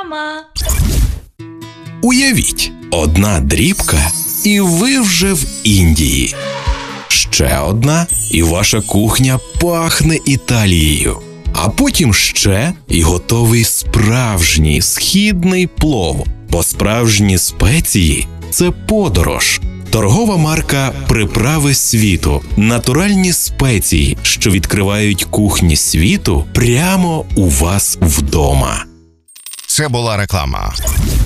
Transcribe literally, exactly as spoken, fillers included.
Мама. Уявіть, одна дрібка, і ви вже в Індії. Ще одна, і ваша кухня пахне Італією. А потім ще, і готовий справжній східний плов. Бо справжні спеції – це подорож. Торгова марка «Приправи світу» – натуральні спеції, що відкривають кухні світу прямо у вас вдома. Це була реклама.